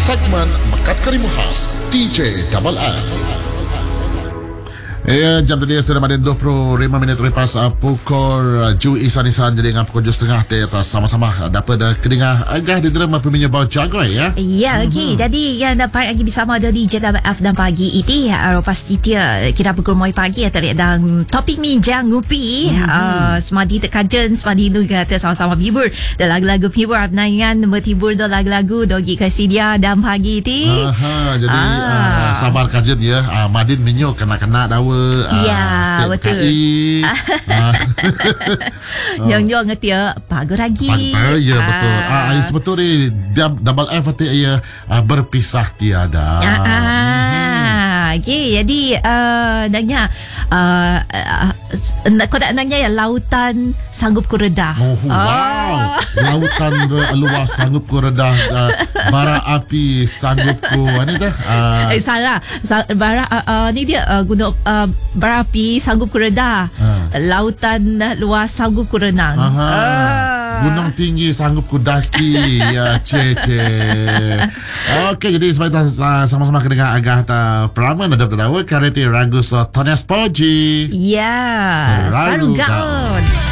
segmen Mekat Karimu Khas DJ Double F. Jam tadi sudah ada 25 minit lepas pukul Ju Isan jadi dengan pukul 7.30 atas sama-sama dapat kedengar agak di dalam peminyak bau jagoy ya. Ya, okey. Jadi yang dapat lagi bersama dari JWF dan pagi ini pasti dia kira pukul moi pagi atau dan topik mi jang ngupi semadi tekajen semadi nu kata sama-sama hibur dan lagu-lagu hibur abnaingan berhibur dan lagu-lagu dogi kasih dia dan pagi ini. Jadi sabar kajen ya. Madin minyo kena dawa. Ya, betul. Nyong-nyong ngerti ya, pagar lagi. Ya, betul. Sebetul ni Double F ya berpisah tiada. Okay, jadi nanya kau tak nanya ya lautan sanggup ku redah. Wow. Lautan luas sanggup ku redah, bara api sanggup ku ni dah. Salah. Bara ni dia guna bara api sanggup ku redah. Lautan luas sanggup ku renang. Gunung tinggi sanggup ku daki. Ya, Okey, jadi sebab itu sama-sama kedengar agak peraman ada terdawa kareti ragu so Tonyas Poji. Ya, Sararugaon.